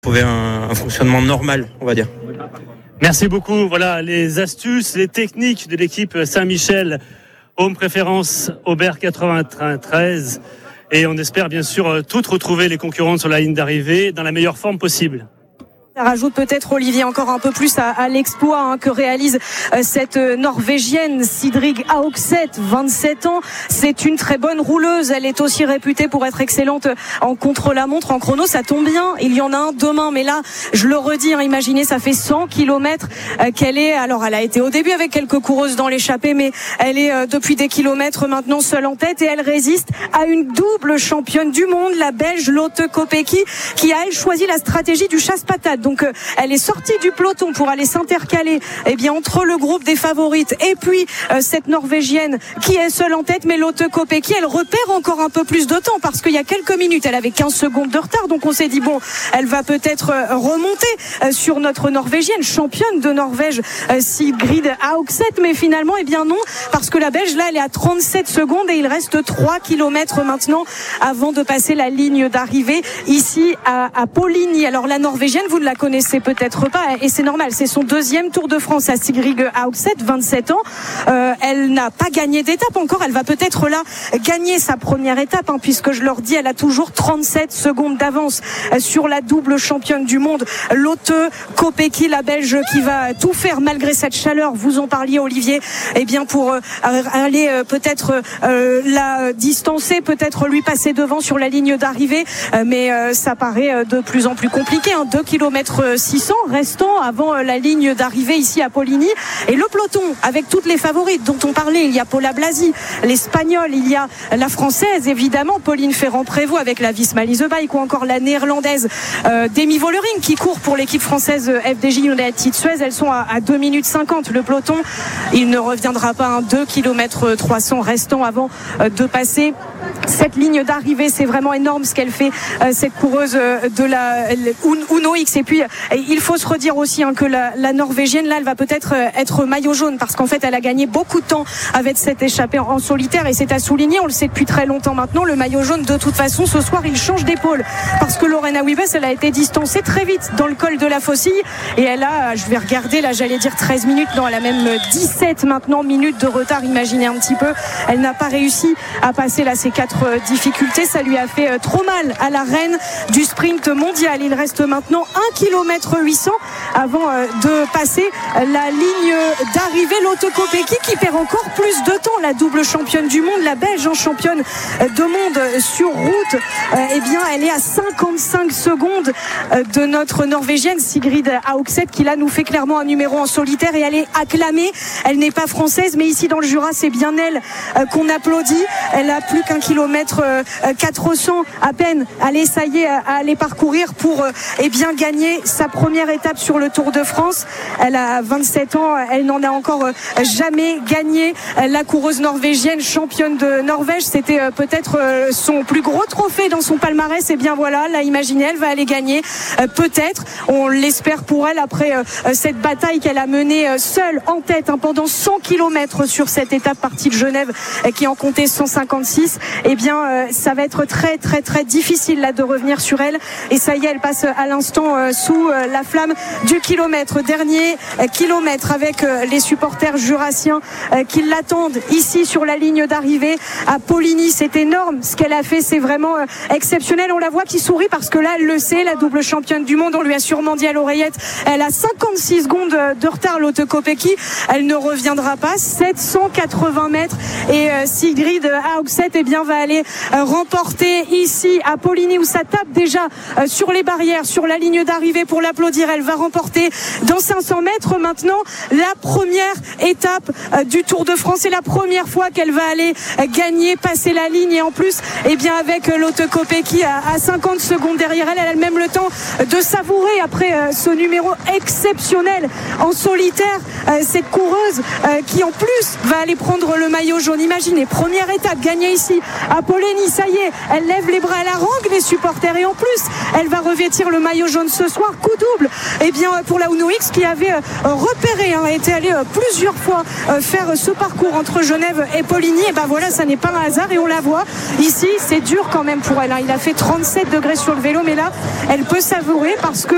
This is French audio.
trouver un fonctionnement normal, on va dire. Merci beaucoup. Voilà les astuces, les techniques de l'équipe Saint-Michel, Home Préférence Aubert 93. Et on espère bien sûr toutes retrouver les concurrentes sur la ligne d'arrivée dans la meilleure forme possible. Ça rajoute peut-être, Olivier, encore un peu plus à l'exploit que réalise cette Norvégienne Sigrid Augset, 27 ans. C'est une très bonne rouleuse. Elle est aussi réputée pour être excellente en contre-la-montre, en chrono. Ça tombe bien, il y en a un demain. Mais là, je le redis, imaginez, ça fait 100 kilomètres qu'elle est. Alors, elle a été au début avec quelques coureuses dans l'échappée, mais elle est depuis des kilomètres maintenant seule en tête. Et elle résiste à une double championne du monde, la Belge Lotte Kopecky, qui a, elle, choisi la stratégie du chasse-patate. Donc elle est sortie du peloton pour aller s'intercaler entre le groupe des favorites et puis cette Norvégienne qui est seule en tête. Mais Lotte Kopecky, elle repère encore un peu plus de temps parce qu'il y a quelques minutes elle avait 15 secondes de retard, donc on s'est dit bon, elle va peut-être remonter sur notre Norvégienne, championne de Norvège Sigrid Augset, mais finalement non, parce que la Belge là elle est à 37 secondes et il reste 3 km maintenant avant de passer la ligne d'arrivée ici à Poligny. Alors la Norvégienne, vous ne la connaissez peut-être pas et c'est normal, c'est son deuxième Tour de France à Sigrid Augset, 27 ans. Elle n'a pas gagné d'étape encore, elle va peut-être là gagner sa première étape puisque je leur dis, elle a toujours 37 secondes d'avance sur la double championne du monde Lotte Kopecky, la Belge qui va tout faire malgré cette chaleur, vous en parliez Olivier, pour aller peut-être la distancer, peut-être lui passer devant sur la ligne d'arrivée, mais ça paraît de plus en plus compliqué, 2 km 600 restant avant la ligne d'arrivée ici à Poligny. Et le peloton avec toutes les favorites dont on parlait, il y a Paula Blasi, l'Espagnole, il y a la Française évidemment, Pauline Ferrand-Prévot avec la Visma Leasebike, ou encore la Néerlandaise Demi Vollering qui court pour l'équipe française FDJ United Suez. Elles sont à 2 minutes 50. Le peloton, il ne reviendra pas, 2 km 300 restant avant de passer cette ligne d'arrivée. C'est vraiment énorme ce qu'elle fait, cette coureuse de la Uno X. Et puis il faut se redire aussi que la Norvégienne là, elle va peut-être être maillot jaune parce qu'en fait elle a gagné beaucoup de temps avec cette échappée en solitaire, et c'est à souligner, on le sait depuis très longtemps maintenant, le maillot jaune de toute façon ce soir il change d'épaule parce que Lorena Wiebes, elle a été distancée très vite dans le col de la Faucille et elle a, je vais regarder là, j'allais dire 13 minutes, non, elle a même 17 maintenant minutes de retard, imaginez un petit peu. Elle n'a pas réussi à passer là ces 4 difficultés, ça lui a fait trop mal à la reine du sprint mondial. Il reste maintenant 1 km 800 avant de passer la ligne d'arrivée. Lotte Kopecky qui perd encore plus de temps, la double championne du monde, la Belge championne de monde sur route, elle est à 55 secondes de notre Norvégienne Sigrid Augset qui là nous fait clairement un numéro en solitaire et elle est acclamée. Elle n'est pas française, mais ici dans le Jura c'est bien elle qu'on applaudit. Elle a plus qu'un kilomètre 400 à peine. Allez, ça y est, à aller parcourir pour gagner sa première étape sur le Tour de France. Elle a 27 ans, elle n'en a encore jamais gagné. La coureuse norvégienne championne de Norvège, c'était peut-être son plus gros trophée dans son palmarès. Et bien voilà, là imaginez, elle va aller gagner peut-être, on l'espère pour elle, après cette bataille qu'elle a menée seule en tête pendant 100 km sur cette étape partie de Genève qui en comptait 156. Ça va être très très très difficile là de revenir sur elle, et ça y est, elle passe à l'instant sous la flamme du kilomètre, dernier kilomètre avec les supporters jurassiens qui l'attendent ici sur la ligne d'arrivée à Poligny. C'est énorme ce qu'elle a fait, c'est vraiment exceptionnel. On la voit qui sourit parce que là elle le sait, la double championne du monde, on lui a sûrement dit à l'oreillette, elle a 56 secondes de retard, Lotte Kopecky, elle ne reviendra pas. 780 mètres et Sigrid Augset va aller remporter ici à Poligny, où ça tape déjà sur les barrières, sur la ligne d'arrivée pour l'applaudir. Elle va remporter dans 500 mètres maintenant la première étape du Tour de France. C'est la première fois qu'elle va aller gagner, passer la ligne, et en plus avec Lotte Kopecky à 50 secondes derrière elle, elle a même le temps de savourer après ce numéro exceptionnel en solitaire, cette coureuse qui en plus va aller prendre le maillot jaune. Imaginez, première étape gagnée ici à Poligny, ça y est, elle lève les bras, elle harangue les supporters, et en plus elle va revêtir le maillot jaune ce soir, coup double pour la Uno X qui avait repéré, était allée plusieurs fois faire ce parcours entre Genève et Poligny. Et voilà, ça n'est pas un hasard, et on la voit ici, c'est dur quand même pour elle, il a fait 37 degrés sur le vélo, mais là elle peut savourer parce que